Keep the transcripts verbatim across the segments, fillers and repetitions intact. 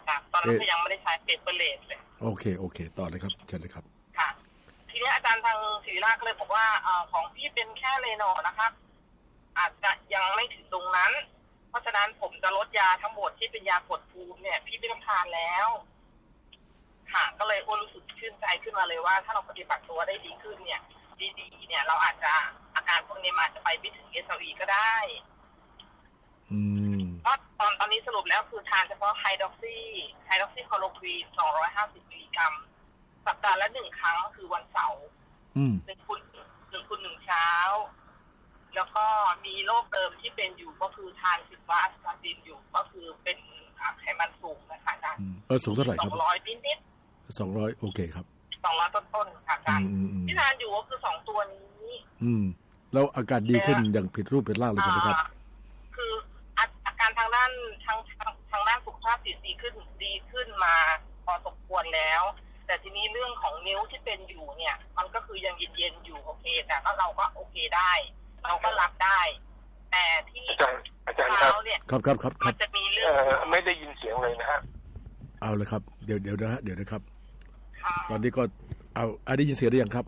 อาจารย์ตอนนั้นยังไม่ได้ใช้เปเปอร์เลสเลยโอเคโอเคต่อเลยครับเชิญเลยครับค่ะทีนี้อาจารย์ทางศิริราชก็เลยบอกว่าเอ่อของพี่เป็นแค่เรโนนะครับอาจจะยังไม่ถึงตรงนั้นเพราะฉะนั้นผมจะลดยาทั้งหมดที่เป็นยากดภูมิเนี่ยพี่ไม่ต้องทานแล้วค่ะก็เลยโอ้รู้สึกชื่นใจขึ้นมาเลยว่าถ้าเราปฏิบัติตัวได้ดีขึ้นเนี่ยดีๆเนี่ยเราอาจจะอาการพวกนี้อาจจะไปไม่ถึง เอส แอล อี ก็ได้อืมเพราะตอนตอนนี้สรุปแล้วคือทานเฉพาะไฮดรอกซีไฮดรอกซีคลอโรควีนสองร้อยห้าสิบมิลลิกรัมสัปดาห์ละหนึ่งครั้งคือวันเสาร์หนึ่งคุณหนึ่งคุณหนึ่งเช้าแล้วก็มีโรคเดิมที่เป็นอยู่ก็คือทานซิวาสตาตินอยู่ก็คือเป็นไขมันสูงนะคะอาจารย์เออสูงเท่าไหร่ครับสองร้อยนิดๆสองร้อยโอเคครับสองร้อยต้นๆค่ะอาจารย์ที่ทานอยู่ก็คือสองตัวนี้อืมแล้วอาการดีขึ้นอย่างผิดรูปเป็นร่างเลยครับคืออาการทางด้านทางทางด้านสุขภาพดีขึ้นดีขึ้นมาพอสมควรแล้วแต่ทีนี้เรื่องของนิ้วที่เป็นอยู่เนี่ยมันก็คือยังเย็นๆอยู่โอเคแต่ก็เราก็โอเคได้เราก็รับได้แต่ที่อาจารย์อาจารย์ครับเนี่ยครับครับครับมันจะมีเรื่องไม่ได้ยินเสียงเลยนะฮะเอาเลยครับเดี๋ยวเดี๋ยวนะฮะเดี๋ยวนะครับตอนนี้ก็เอาอ่ะได้ยินเสียงหรือยังครับ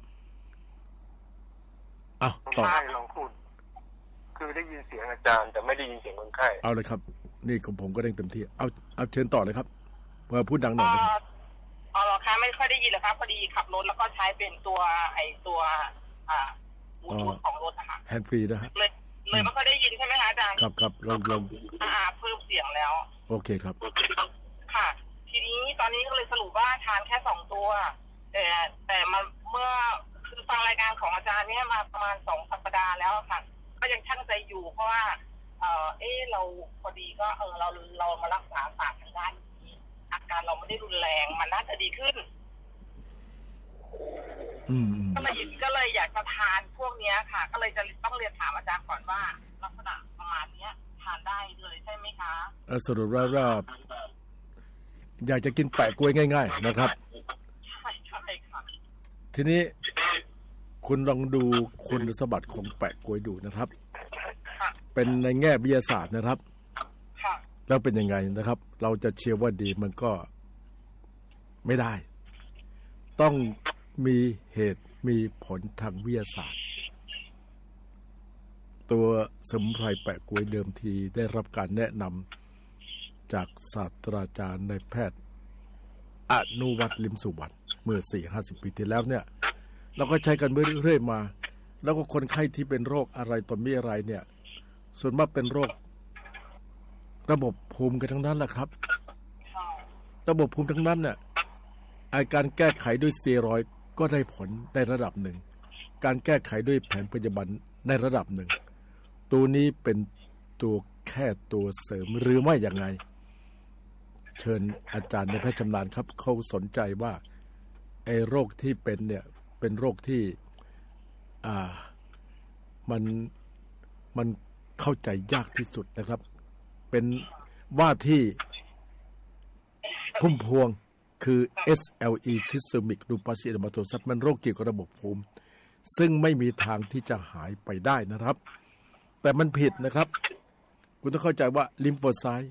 อ้าวต่อลองพูดคือได้ยินเสียงอาจารย์แต่ไม่ได้ยินเสียงคนไข้เอาเลยครับนี่ของผมก็ได้เต็มที่เอาเอาเชิญต่อเลยครับมาพูดดังหน่อยนะครับอ๋อเหรอคะไม่ค่อยได้ยินเลยครับพอดีขับรถแล้วก็ใช้เป็นตัวไอตัวอ่าบลูทูธของรถนะคะแฮนด์ฟรีนะฮะเลยเลยไม่ค่อยได้ยินใช่ไหมคะอาจารย์ครับครับลองลองอ่าเพิ่มเสียงแล้วโอเคครับค่ะทีนี้ตอนนี้ก็เลยสรุปว่าทานแค่สองตัวแต่แต่มาเมื่อคือฟังรายการของอาจารย์เนี่ยมาประมาณสองสัปดาห์แล้วค่ะก็ยังชั่งใจอยู่เพราะว่าเออเออเราพอดีก็เออเราเรามารักษาศาสตร์ทางด้านนี้อาการเราไม่ได้รุนแรงมันน่าจะดีขึ้นก็เลยก็เลยอยากจะทานพวกนี้ค่ะก็เลยจะต้องเรียนถามอาจารย์ก่อนว่าลักษณะประมาณนี้ทานได้เลยใช่ไหมคะเออสรุปว่าว่าอยากจะกินแปะกล้วยง่ายๆนะครับใช่ใช่ค่ะทีนี้คุณลองดูคุณสมบัติของแปะกล้วยดูนะครับเป็นในแง่วิทยาศาสตร์นะครับแล้วเป็นยังไงนะครับเราจะเชื่อว่าดีมันก็ไม่ได้ต้องมีเหตุมีผลทางวิทยาศาสตร์ตัวสมุนไพรแปะกล้วยเดิมทีได้รับการแนะนำจากศาสตราจารย์นายแพทย์อนุวัฒน์ลิมสุวรรณเมื่อ สี่ห้าสิบ ปีที่แล้วเนี่ยเราก็ใช้กันเรื่อยๆมาแล้วก็คนไข้ที่เป็นโรคอะไรต่อมีอะไรเนี่ยส่วนมากเป็นโรคระบบภูมิกันทั้งนั้นแหละครับระบบภูมิทั้งนั้นเนี่ยอาการแก้ไขด้วยสเตียรอยด์ก็ได้ผลในระดับหนึ่งการแก้ไขด้วยแผนปัจจุบันในระดับหนึ่งตัวนี้เป็นตัวแค่ตัวเสริมหรือไม่อย่างไรเชิญอาจารย์ในแพทย์ชำนาญครับเขาสนใจว่าไอ้โรคที่เป็นเนี่ยเป็นโรคที่อ่ามันมันเข้าใจยากที่สุดนะครับเป็นว่าที่พุ่มพวงคือ เอส แอล อี Systemic Lupus Erythematosus มันโรคเกี่ยวกับระบบภูมิซึ่งไม่มีทางที่จะหายไปได้นะครับแต่มันผิดนะครับคุณต้องเข้าใจว่าลิมโฟไซต์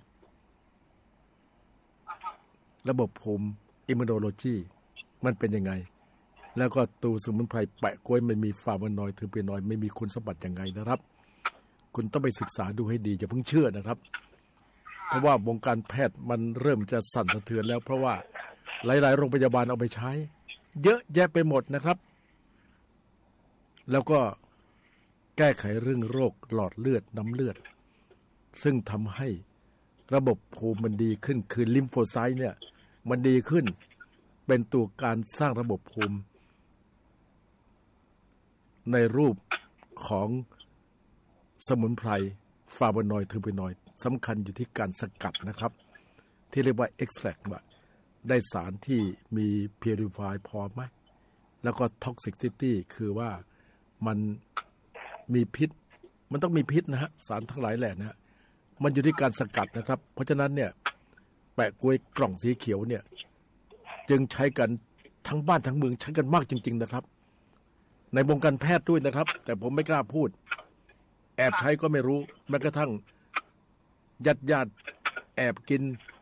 ระบบภูมิ Immunology มันเป็นยังไงแล้วก็ตัวสมุนไพรแปะกล้วยมันมีฟลาโวนอยด์เทอร์เพนอยด์ไม่มีคุณสมบัติยังไงนะครับคุณต้องไปศึกษาดูให้ดีอย่าเพิ่งเชื่อนะครับเพราะว่าวงการแพทย์มันเริ่มจะสั่นสะเทือนแล้วเพราะว่าหลายๆโรงพยาบาลเอาไปใช้เยอะแยะไปหมดนะครับแล้วก็แก้ไขเรื่องโรคหลอดเลือดน้ำเลือดซึ่งทำให้ระบบภูมิมันดีขึ้นคือลิมโฟไซต์เนี่ยมันดีขึ้นเป็นตัวการสร้างระบบภูมิในรูปของสมุนไพรฟลาโวนอยด์เทอร์เพนอยด์สำคัญอยู่ที่การสกัดนะครับที่เรียกว่า extract ว่าได้สารที่มี purify พอไหมแล้วก็ toxicity คือว่ามันมีพิษมันต้องมีพิษนะฮะสารทั้งหลายแหล่นะฮะมันอยู่ที่การสกัดนะครับเพราะฉะนั้นเนี่ยแปะกล้วยกล่องสีเขียวเนี่ยจึงใช้กันทั้งบ้านทั้งเมืองใช้กันมากจริงๆนะครับในวงการแพทย์ด้วยนะครับแต่ผมไม่กล้าพูดแอบใช้ก็ไม่รู้แม้กระทั่งญาติญาติแอบกิน